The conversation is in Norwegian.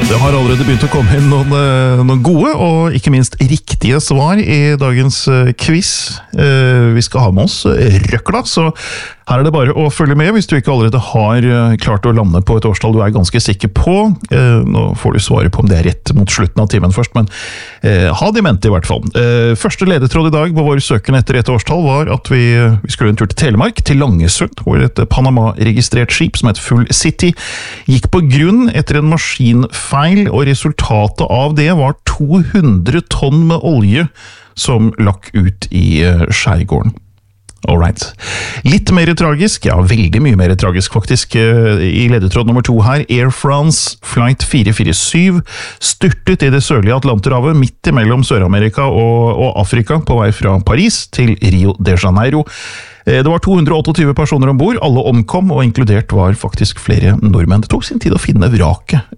Det har allerede begynt å komme inn noen gode og ikke minst riktige svar i dagens quiz. Vi skal ha med oss røkla, så her er det bare å følge med hvis du ikke allerede har klart å lande på et årstall du er ganske sikker på. Nå får du svare på om det er rett mot slutten av timen først, men ha det i mente i hvert fall. Første ledetråd i dag på vår søken etter et årstall var at vi skulle en tur til Telemark, til Langesund, hvor et Panama-registrert skip som het Full City gikk på grunn etter en maskinfeil, og resultatet av det var 200 tonn med olje som lakk ut i skjærgården. Alright. Litt mer tragisk, ja, veldig mye mer tragisk faktisk, i ledetråd nummer 2 her. Air France Flight 447 styrtet i det sørlige Atlanterhavet midt imellom Sør-Amerika og Afrika på vei fra Paris til Rio de Janeiro. Det var 228 personer ombord, alle omkom, og inkludert var faktisk flere nordmenn. Det tok sin tid å finne vraket